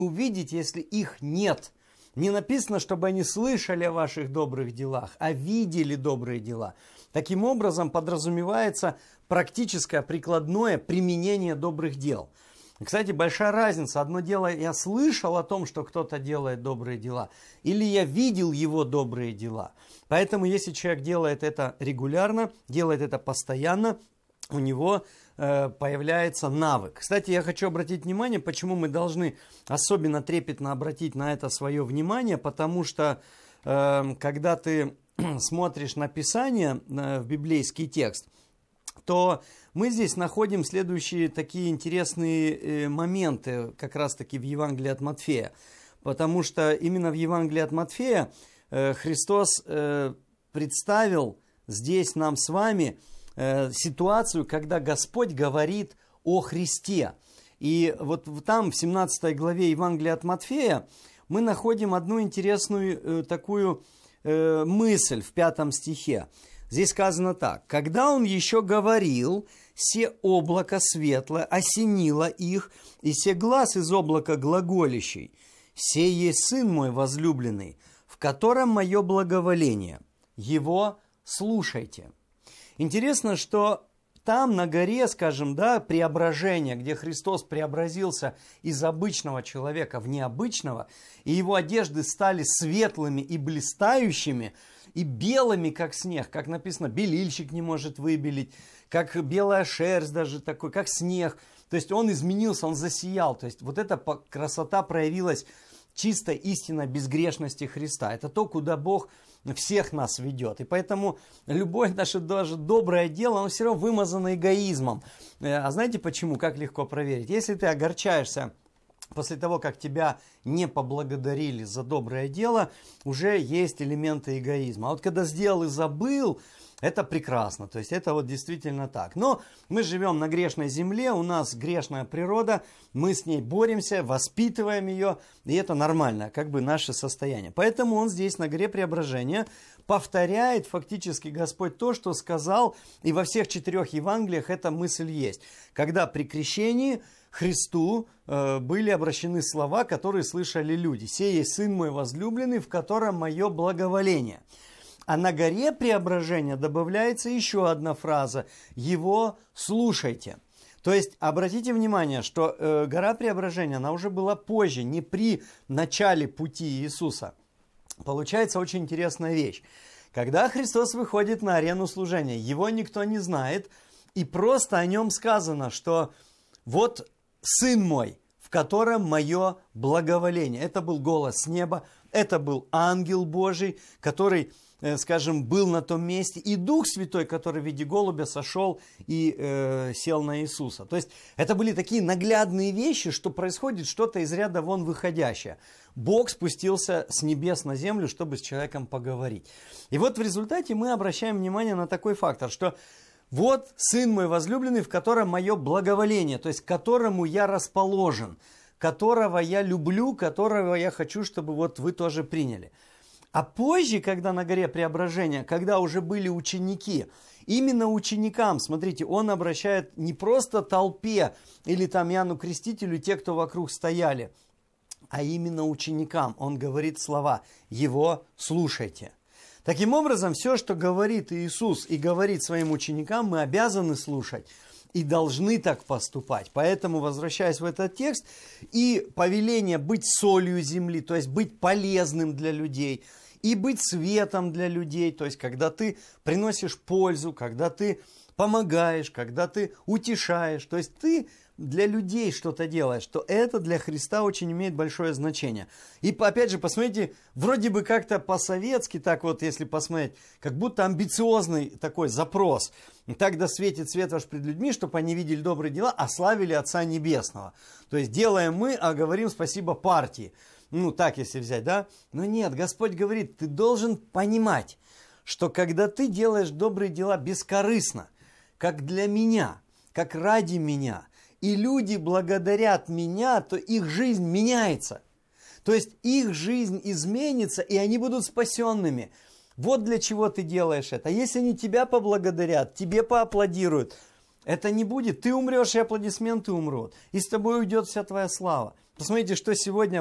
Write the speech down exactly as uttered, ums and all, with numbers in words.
увидеть, если их нет. Не написано, чтобы они слышали о ваших добрых делах, а видели добрые дела. Таким образом, подразумевается практическое, прикладное применение добрых дел. Кстати, большая разница. Одно дело, я слышал о том, что кто-то делает добрые дела, или я видел его добрые дела. Поэтому, если человек делает это регулярно, делает это постоянно, у него э, появляется навык. Кстати, я хочу обратить внимание, почему мы должны особенно трепетно обратить на это свое внимание, потому что, э, когда ты смотришь на Писание, э, в библейский текст, то мы здесь находим следующие такие интересные э, моменты, как раз-таки в Евангелии от Матфея. Потому что именно в Евангелии от Матфея э, Христос э, представил здесь нам с вами э, ситуацию, когда Господь говорит о Христе. И вот там, в семнадцатой главе Евангелия от Матфея, мы находим одну интересную э, такую э, мысль в пятом стихе. Здесь сказано так: «Когда он еще говорил, се облако светлое осенило их, и се глас из облака глаголящий, се есть Сын мой возлюбленный, в котором мое благоволение, его слушайте». Интересно, что там на горе, скажем, да, преображение, где Христос преобразился из обычного человека в необычного, и его одежды стали светлыми и блистающими, и белыми, как снег, как написано, белильщик не может выбелить, как белая шерсть даже такой, как снег. То есть он изменился, он засиял. То есть вот эта красота проявилась чистой истинной безгрешности Христа. Это то, куда Бог всех нас ведет. И поэтому любое наше даже доброе дело, оно все равно вымазано эгоизмом. А знаете почему? Как легко проверить? Если ты огорчаешься после того, как тебя не поблагодарили за доброе дело, уже есть элементы эгоизма. А вот когда сделал и забыл, это прекрасно. То есть это вот действительно так. Но мы живем на грешной земле, у нас грешная природа, мы с ней боремся, воспитываем ее, и это нормально, как бы наше состояние. Поэтому он здесь на горе преображения повторяет фактически Господь то, что сказал, и во всех четырех Евангелиях эта мысль есть. Когда при крещении Христу э, были обращены слова, которые слышали люди. «Сей есть Сын мой возлюбленный, в котором мое благоволение». А на горе преображения добавляется еще одна фраза: «Его слушайте». То есть, обратите внимание, что э, гора преображения, она уже была позже, не при начале пути Иисуса. Получается очень интересная вещь. Когда Христос выходит на арену служения, его никто не знает, и просто о нем сказано, что вот Сын мой, в котором мое благоволение. Это был голос с неба, это был ангел Божий, который, скажем, был на том месте, и Дух Святой, который в виде голубя сошел и э, сел на Иисуса. То есть это были такие наглядные вещи, что происходит что-то из ряда вон выходящее. Бог спустился с небес на землю, чтобы с человеком поговорить. И вот в результате мы обращаем внимание на такой фактор, что вот Сын мой возлюбленный, в котором мое благоволение, то есть к которому я расположен, которого я люблю, которого я хочу, чтобы вот вы тоже приняли. А позже, когда на горе преображения, когда уже были ученики, именно ученикам, смотрите, он обращает не просто толпе или там Иоанну Крестителю, те, кто вокруг стояли, а именно ученикам. Он говорит слова: «Его слушайте». Таким образом, все, что говорит Иисус и говорит своим ученикам, мы обязаны слушать и должны так поступать. Поэтому, возвращаясь в этот текст, и повеление быть солью земли, то есть быть полезным для людей, и быть светом для людей, то есть когда ты приносишь пользу, когда ты помогаешь, когда ты утешаешь, то есть ты для людей что-то делаешь, то это для Христа очень имеет большое значение. И опять же, посмотрите, вроде бы как-то по-советски, так вот, если посмотреть, как будто амбициозный такой запрос. Так да светит свет ваш пред людьми, чтобы они видели добрые дела, а славили Отца Небесного. То есть делаем мы, а говорим спасибо партии. Ну, так если взять, да? Но нет, Господь говорит, ты должен понимать, что когда ты делаешь добрые дела бескорыстно, как для меня, как ради меня, и люди благодарят меня, то их жизнь меняется. То есть их жизнь изменится, и они будут спасенными. Вот для чего ты делаешь это. Если они тебя поблагодарят, тебе поаплодируют, это не будет. Ты умрешь, и аплодисменты умрут. И с тобой уйдет вся твоя слава. Посмотрите, что сегодня